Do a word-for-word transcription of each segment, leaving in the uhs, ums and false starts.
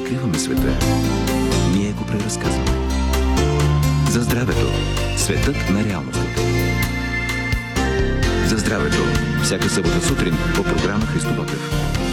откриваме света, ние го преразказваме. За здравето. Светът на реалностите. За здравето. Всяка събота сутрин по програма Христо Ботев.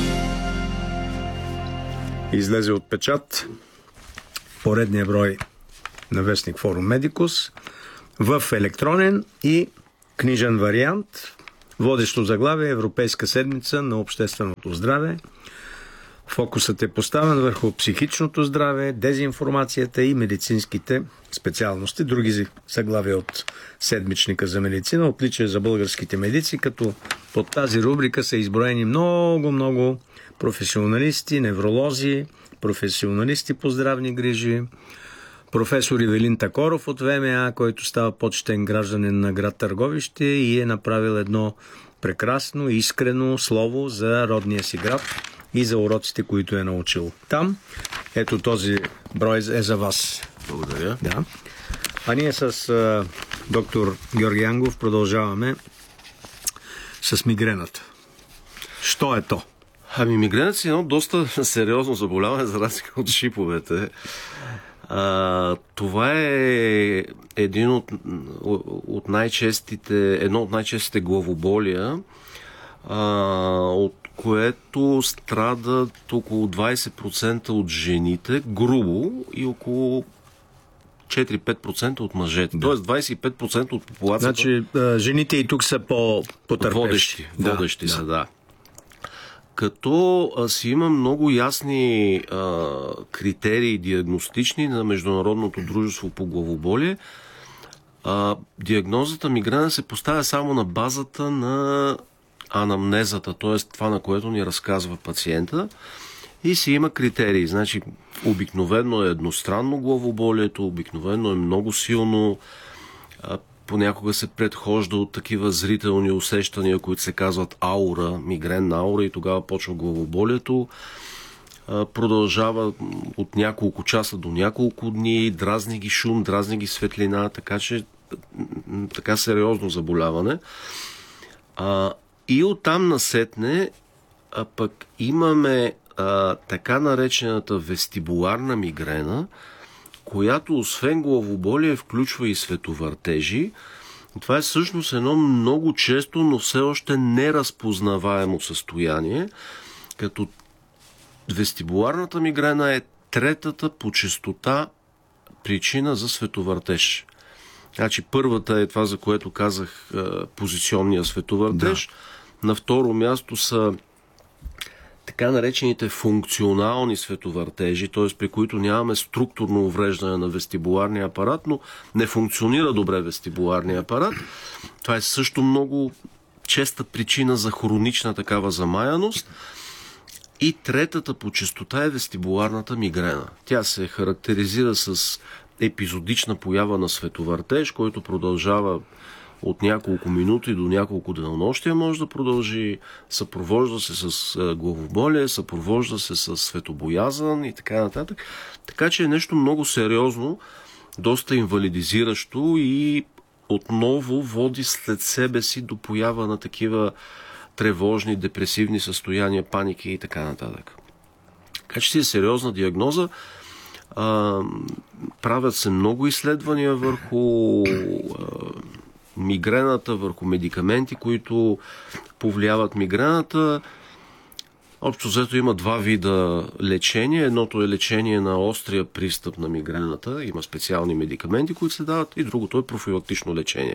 Излезе от печат поредния брой на вестник Форум Медикус в електронен и книжен вариант. Водещо заглавие Европейска седмица на общественото здраве. Фокусът е поставен върху психичното здраве, дезинформацията и медицинските специалности. Други заглавия от седмичника за медицина отличие за българските медици, като под тази рубрика са изброени много-много професионалисти, невролози, професионалисти по здравни грижи, професор Ивелин Такоров от ВМА, който става почетен гражданин на град Търговище и е направил едно прекрасно, искрено слово за родния си град и за уроците, които е научил там. Ето този брой е за вас. Благодаря. Да. А ние с а, доктор Георги Ангов продължаваме с мигрената. Що е то? Ами мигрената си е едно доста сериозно заболяване, за разлика от шиповете. А, това е един от, от най-честите, едно от най-честите главоболия, а, от което страдат около двайсет процента от жените, грубо, и около четири-пет процента от мъжете. Да. Тоест двайсет и пет процента от популацията. Значи жените и тук са по-потърпевши. Водещи, да, водещи да. са, да. Като а, си има много ясни а, критерии диагностични на Международното дружество по главоболие. А, диагнозата мигрена се поставя само на базата на анамнезата, т.е. това, на което ни разказва пациента, и си има критерии. Значи, обикновено е едностранно главоболието, обикновено е много силно, а, понякога се предхожда от такива зрителни усещания, които се казват аура, мигренна аура, и тогава почва главоболието. А, продължава от няколко часа до няколко дни, дразни ги шум, дразни ги светлина, така че така сериозно заболяване. А, И оттам насетне а пък имаме а, така наречената вестибуларна мигрена, която освен главоболие включва и световъртежи. Това е всъщност едно много често, но все още неразпознаваемо състояние, като вестибуларната мигрена е третата по честота причина за световъртеж. Значи първата е това, за което казах, позиционния световъртеж. Да. На второ място са така наречените функционални световъртежи, т.е. при които нямаме структурно увреждане на вестибуларния апарат, но не функционира добре вестибуларния апарат. Това е също много честа причина за хронична такава замаяност. И третата по честота е вестибуларната мигрена. Тя се характеризира с епизодична поява на световъртеж, който продължава от няколко минути до няколко денонощия, може да продължи, съпровожда се с главоболие, съпровожда се с светобоязън и така нататък. Така че е нещо много сериозно, доста инвалидизиращо и отново води след себе си до поява на такива тревожни, депресивни състояния, паники и така нататък. Така че си е сериозна диагноза. А, правят се много изследвания върху а, мигрената, върху медикаменти, които повлияват мигрената. Общо взето има два вида лечение. Едното е лечение на острия пристъп на мигрената. Има специални медикаменти, които се дават, и другото е профилактично лечение.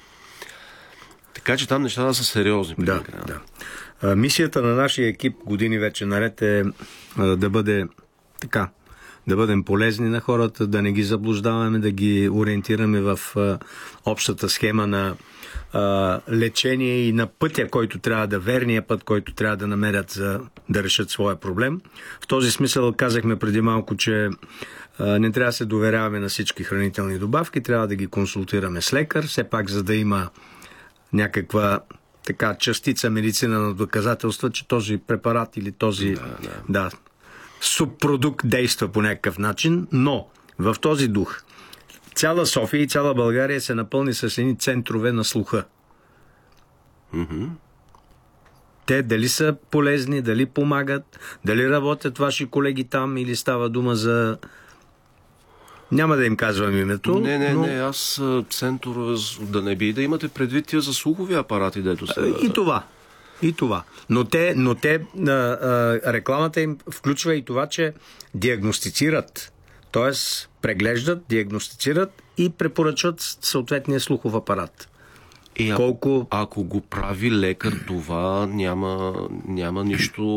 Така че там нещата са сериозни при да, мигрената. Да. Мисията на нашия екип години вече наред е да бъде така, да бъдем полезни на хората, да не ги заблуждаваме, да ги ориентираме в а, общата схема на а, лечение и на пътя, който трябва да, верния път, който трябва да намерят за да решат своя проблем. В този смисъл казахме преди малко, че а, не трябва да се доверяваме на всички хранителни добавки, трябва да ги консултираме с лекар, все пак за да има някаква така частица медицина на доказателства, че този препарат или този да, да. Да, субпродукт действа по някакъв начин, но в този дух цяла София и цяла България се напълни с едни центрове на слуха. Mm-hmm. те дали са полезни, дали помагат, дали работят ваши колеги там или става дума за... Няма да им казвам името. Не, не, но... не, аз а, центрове да не би да имате предвид тия за слухови апарати, дето са... И това. И това. Но те, но те а, а, рекламата им включва и това, че диагностицират, т.е. преглеждат, диагностицират и препоръчват съответния слухов апарат. И ако, Колко... ако го прави лекар, това няма, няма нищо